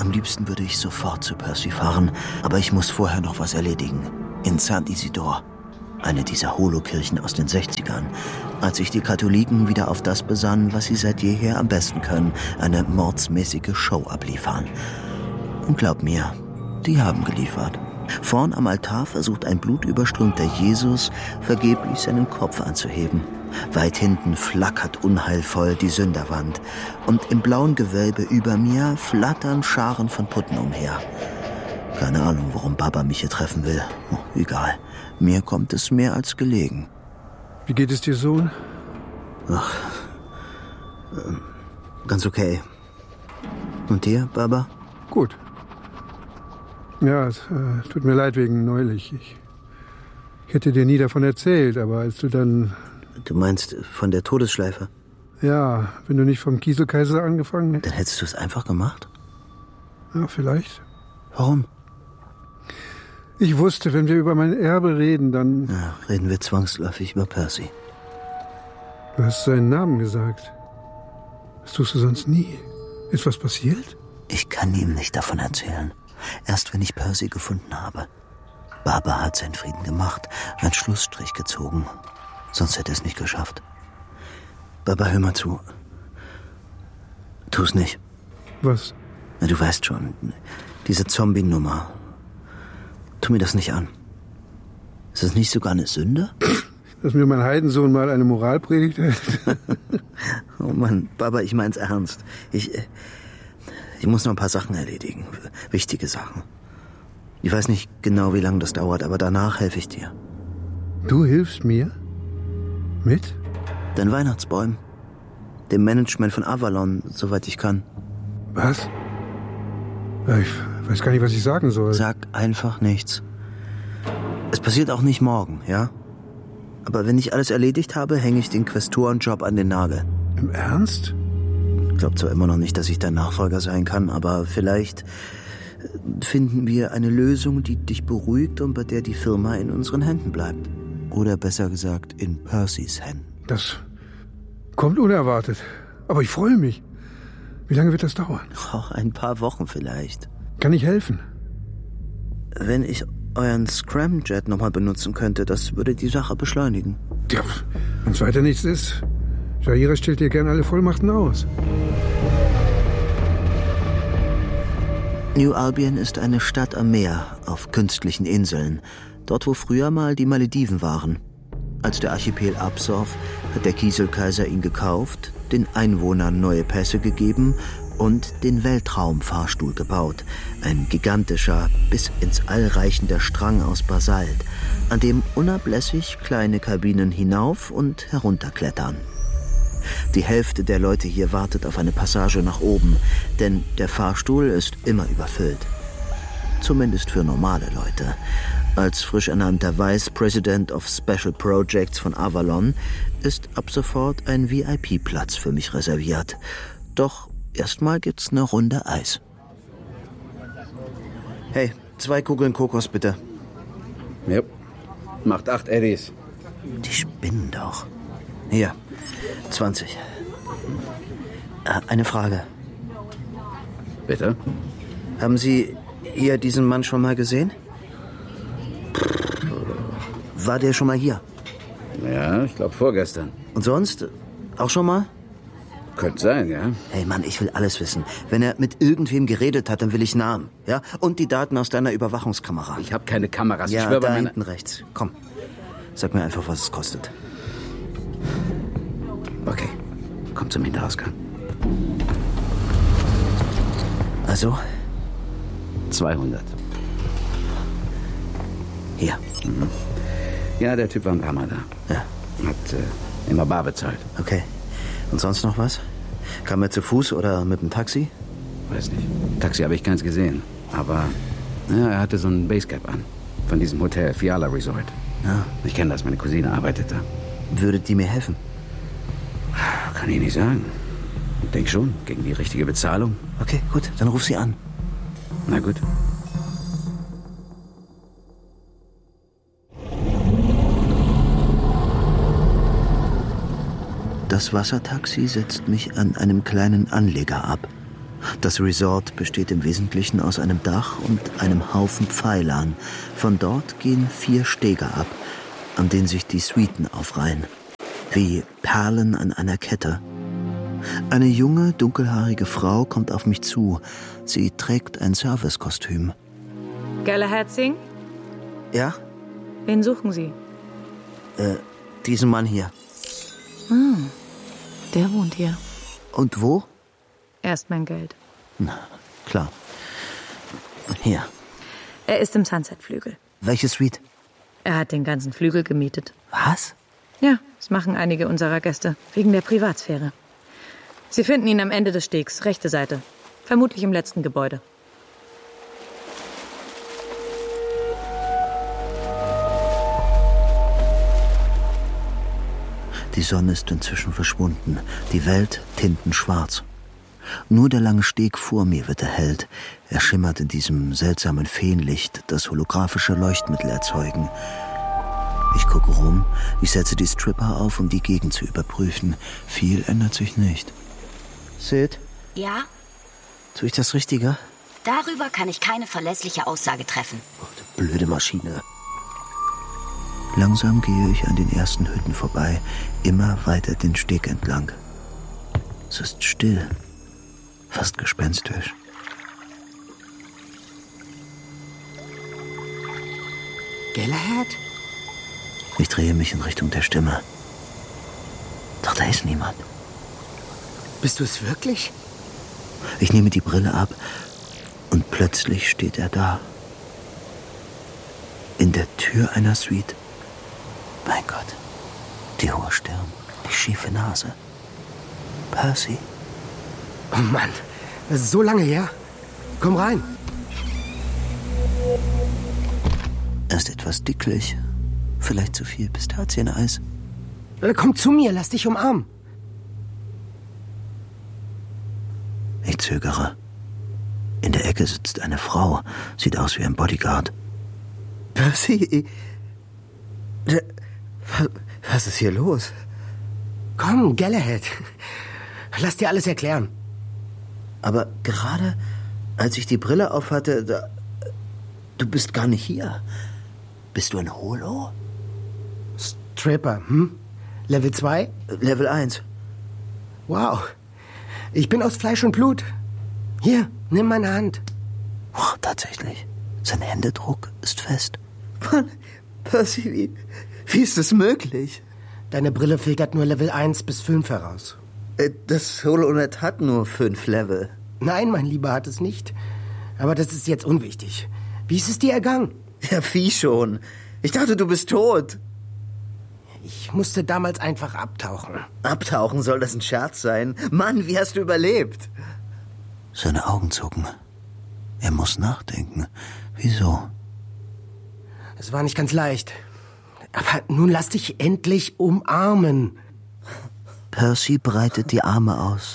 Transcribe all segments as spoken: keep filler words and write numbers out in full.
Am liebsten würde ich sofort zu Percy fahren, aber ich muss vorher noch was erledigen. In Saint Isidore, eine dieser Holokirchen aus den sechzigern, als sich die Katholiken wieder auf das besannen, was sie seit jeher am besten können, eine mordsmäßige Show abliefern. Und glaub mir, die haben geliefert. Vorn am Altar versucht ein blutüberströmter Jesus vergeblich seinen Kopf anzuheben. Weit hinten flackert unheilvoll die Sünderwand. Und im blauen Gewölbe über mir flattern Scharen von Putten umher. Keine Ahnung, warum Baba mich hier treffen will. Oh, egal. Mir kommt es mehr als gelegen. Wie geht es dir, Sohn? Ach, äh, ganz okay. Und dir, Baba? Gut. Ja, es äh, tut mir leid wegen neulich. Ich, ich hätte dir nie davon erzählt, aber als du dann... Du meinst von der Todesschleife? Ja, wenn du nicht vom Kieselkaiser angefangen hättest. Dann hättest du es einfach gemacht? Ja, vielleicht. Warum? Ich wusste, wenn wir über mein Erbe reden, dann... Ja, reden wir zwangsläufig über Percy. Du hast seinen Namen gesagt. Das tust du sonst nie. Ist was passiert? Ich kann ihm nicht davon erzählen. Erst wenn ich Percy gefunden habe. Baba hat seinen Frieden gemacht, einen Schlussstrich gezogen. Sonst hätte er es nicht geschafft. Baba, hör mal zu. Tu's nicht. Was? Na, du weißt schon, diese Zombie-Nummer. Tu mir das nicht an. Ist das nicht sogar eine Sünde? Dass mir mein Heidensohn mal eine Moralpredigt hält. Oh Mann, Baba, ich mein's ernst. Ich, ich muss noch ein paar Sachen erledigen. Wichtige Sachen. Ich weiß nicht genau, wie lange das dauert, aber danach helfe ich dir. Du hilfst mir? Mit? Den Weihnachtsbäumen. Dem Management von Avalon, soweit ich kann. Was? Ich weiß gar nicht, was ich sagen soll. Sag einfach nichts. Es passiert auch nicht morgen, ja? Aber wenn ich alles erledigt habe, hänge ich den Quästorenjob an den Nagel. Im Ernst? Ich glaube zwar immer noch nicht, dass ich dein Nachfolger sein kann, aber vielleicht finden wir eine Lösung, die dich beruhigt und bei der die Firma in unseren Händen bleibt. Oder besser gesagt, in Percys Händen. Das kommt unerwartet. Aber ich freue mich. Wie lange wird das dauern? Auch ein paar Wochen vielleicht. Kann ich helfen? Wenn ich euren Scramjet nochmal benutzen könnte, das würde die Sache beschleunigen. Ja, wenn es weiter nichts ist. Jaira stellt dir gern alle Vollmachten aus. New Albion ist eine Stadt am Meer, auf künstlichen Inseln. Dort, wo früher mal die Malediven waren. Als der Archipel absoff, hat der Kieselkaiser ihn gekauft, den Einwohnern neue Pässe gegeben und den Weltraumfahrstuhl gebaut. Ein gigantischer, bis ins All reichender Strang aus Basalt, an dem unablässig kleine Kabinen hinauf und herunterklettern. Die Hälfte der Leute hier wartet auf eine Passage nach oben, denn der Fahrstuhl ist immer überfüllt. Zumindest für normale Leute. Als frisch ernannter Vice President of Special Projects von Avalon ist ab sofort ein V I P-Platz für mich reserviert. Doch erstmal gibt's eine Runde Eis. Hey, zwei Kugeln Kokos bitte. Ja, macht acht Eddies. Die spinnen doch. Hier, zwanzig. Äh, eine Frage. Bitte? Haben Sie hier diesen Mann schon mal gesehen? War der schon mal hier? Ja, ich glaube vorgestern. Und sonst? Auch schon mal? Könnte sein, ja. Hey Mann, ich will alles wissen. Wenn er mit irgendwem geredet hat, dann will ich Namen. Ja? Und die Daten aus deiner Überwachungskamera. Ich habe keine Kameras. Ja, ich schwöre da bei meiner... hinten rechts. Komm, sag mir einfach, was es kostet. Okay, komm zum Hinterausgang. Also? zweihundert. Hier. Mhm. Ja, der Typ war ein paar Mal da. Ja. Hat äh, immer bar bezahlt. Okay. Und sonst noch was? Kam er zu Fuß oder mit dem Taxi? Weiß nicht. Taxi habe ich keins gesehen. Aber ja, er hatte so ein Basecap an. Von diesem Hotel, Fiala Resort. Ja. Ich kenne das, meine Cousine arbeitet da. Würde die mir helfen? Kann ich nicht sagen. Ich denke schon, gegen die richtige Bezahlung. Okay, gut, dann ruf sie an. Na gut. Das Wassertaxi setzt mich an einem kleinen Anleger ab. Das Resort besteht im Wesentlichen aus einem Dach und einem Haufen Pfeilern. Von dort gehen vier Stege ab, an denen sich die Suiten aufreihen. Wie Perlen an einer Kette. Eine junge, dunkelhaarige Frau kommt auf mich zu. Sie trägt ein Servicekostüm. Galahad Singh? Ja? Wen suchen Sie? Äh, diesen Mann hier. Hm, der wohnt hier. Und wo? Erst mein Geld. Na, klar. Hier. Er ist im Sunset-Flügel. Welche Suite? Er hat den ganzen Flügel gemietet. Was? Ja, das machen einige unserer Gäste. Wegen der Privatsphäre. Sie finden ihn am Ende des Stegs, rechte Seite. Vermutlich im letzten Gebäude. Die Sonne ist inzwischen verschwunden. Die Welt tintenschwarz. Nur der lange Steg vor mir wird erhellt. Er schimmert in diesem seltsamen Feenlicht, das holographische Leuchtmittel erzeugen. Ich gucke rum, ich setze die Stripper auf, um die Gegend zu überprüfen. Viel ändert sich nicht. Sid? Ja? Tue ich das Richtige? Darüber kann ich keine verlässliche Aussage treffen. Oh, die blöde Maschine. Langsam gehe ich an den ersten Hütten vorbei, immer weiter den Steg entlang. Es ist still, fast gespenstisch. Galahad? Ich drehe mich in Richtung der Stimme. Doch da ist niemand. Bist du es wirklich? Ich nehme die Brille ab und plötzlich steht er da. In der Tür einer Suite. Mein Gott, die hohe Stirn, die schiefe Nase. Percy. Oh Mann, das ist so lange her. Komm rein. Er ist etwas dicklich. Vielleicht zu viel Pistazieneis. Komm zu mir, lass dich umarmen. Ich zögere. In der Ecke sitzt eine Frau. Sieht aus wie ein Bodyguard. Percy, was ist hier los? Komm, Galahad. Lass dir alles erklären. Aber gerade als ich die Brille aufhatte, da, du bist gar nicht hier. Bist du ein Holo? Stripper, hm? Level zwei? Level eins. Wow. Ich bin aus Fleisch und Blut. Hier, nimm meine Hand. Oh, tatsächlich. Sein Händedruck ist fest. Mann, Percy, wie, wie ist das möglich? Deine Brille filtert nur Level eins bis fünf heraus. Das HoloNet hat nur fünf Level. Nein, mein Lieber, hat es nicht. Aber das ist jetzt unwichtig. Wie ist es dir ergangen? Ja, wie schon. Ich dachte, du bist tot. Ich musste damals einfach abtauchen. Abtauchen, soll das ein Scherz sein? Mann, wie hast du überlebt? Seine Augen zucken. Er muss nachdenken. Wieso? Es war nicht ganz leicht. Aber nun lass dich endlich umarmen. Percy breitet die Arme aus.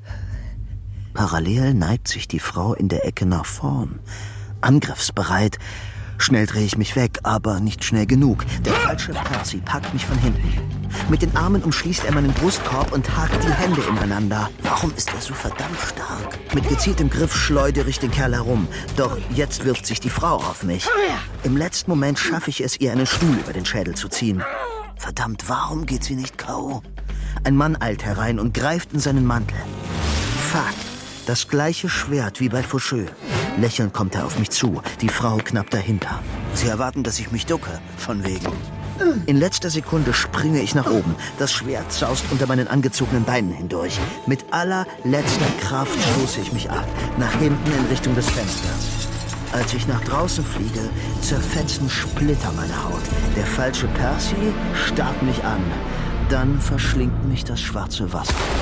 Parallel neigt sich die Frau in der Ecke nach vorn. Angriffsbereit. Schnell drehe ich mich weg, aber nicht schnell genug. Der falsche Percy packt mich von hinten. Mit den Armen umschließt er meinen Brustkorb und hakt die Hände ineinander. Warum ist er so verdammt stark? Mit gezieltem Griff schleudere ich den Kerl herum. Doch jetzt wirft sich die Frau auf mich. Im letzten Moment schaffe ich es, ihr einen Stuhl über den Schädel zu ziehen. Verdammt, warum geht sie nicht K O? Ein Mann eilt herein und greift in seinen Mantel. Fuck, das gleiche Schwert wie bei Faucheux. Lächelnd kommt er auf mich zu, die Frau knapp dahinter. Sie erwarten, dass ich mich ducke, von wegen. In letzter Sekunde springe ich nach oben. Das Schwert saust unter meinen angezogenen Beinen hindurch. Mit allerletzter Kraft stoße ich mich ab, nach hinten in Richtung des Fensters. Als ich nach draußen fliege, zerfetzen Splitter meine Haut. Der falsche Percy starrt mich an. Dann verschlingt mich das schwarze Wasser.